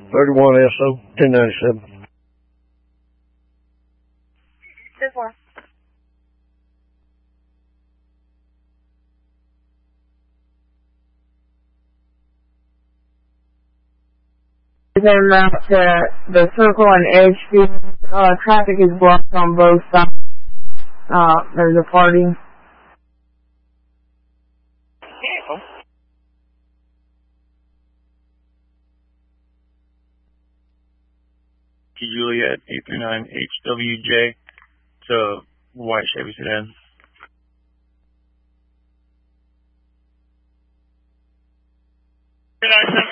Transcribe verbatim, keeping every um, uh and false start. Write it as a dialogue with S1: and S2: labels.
S1: thirty-one S O, ten ninety-seven.
S2: This one.
S3: Then uh, to the circle and Edgefield, uh, traffic is blocked on both sides. Uh, there's a party.
S4: Juliet eight three nine H W J to white Chevy sedan. Good night,